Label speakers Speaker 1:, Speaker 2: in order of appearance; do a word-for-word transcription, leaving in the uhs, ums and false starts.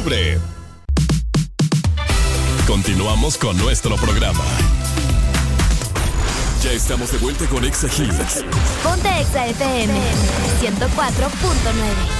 Speaker 1: octubre. Continuamos con nuestro programa. Ya estamos de vuelta con Exa Hits.
Speaker 2: Ponte Exa F M ciento cuatro punto nueve.